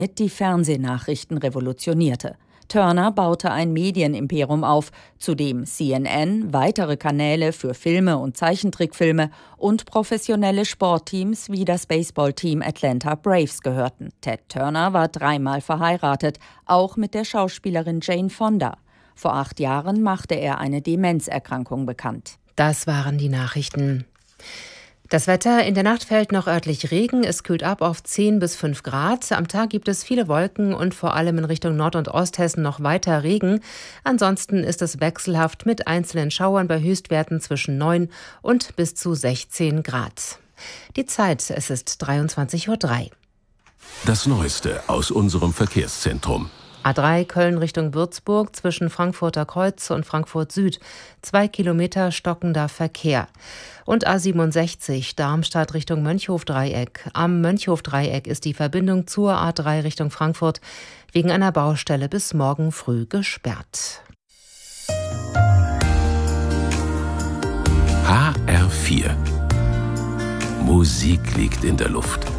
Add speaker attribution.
Speaker 1: die Fernsehnachrichten revolutionierte. Turner baute ein Medienimperium auf, zu dem CNN, weitere Kanäle für Filme und Zeichentrickfilme und professionelle Sportteams wie das Baseballteam Atlanta Braves gehörten. Ted Turner war 3-mal verheiratet, auch mit der Schauspielerin Jane Fonda. Vor 8 Jahren machte er eine Demenzerkrankung bekannt.
Speaker 2: Das waren die Nachrichten. Das Wetter: In der Nacht fällt noch örtlich Regen, es kühlt ab auf 10 bis 5 Grad. Am Tag gibt es viele Wolken und vor allem in Richtung Nord- und Osthessen noch weiter Regen. Ansonsten ist es wechselhaft mit einzelnen Schauern bei Höchstwerten zwischen 9 und bis zu 16 Grad. Die Zeit: es ist 23:03 Uhr.
Speaker 3: Das Neueste aus unserem Verkehrszentrum.
Speaker 2: A3 Köln Richtung Würzburg zwischen Frankfurter Kreuz und Frankfurt Süd. 2 Kilometer stockender Verkehr. Und A67 Darmstadt Richtung Mönchhofdreieck. Am Mönchhofdreieck ist die Verbindung zur A3 Richtung Frankfurt wegen einer Baustelle bis morgen früh gesperrt.
Speaker 3: HR4. Musik liegt in der Luft.